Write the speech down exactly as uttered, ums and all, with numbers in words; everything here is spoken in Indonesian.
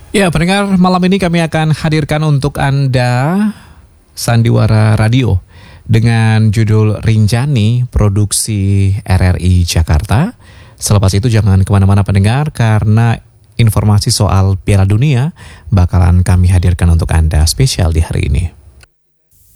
Ya, pendengar, malam ini kami akan hadirkan untuk Anda Sandiwara Radio dengan judul Rinjani Produksi R R I Jakarta. Selepas itu jangan kemana-mana pendengar, karena informasi soal Piala Dunia bakalan kami hadirkan untuk Anda spesial di hari ini.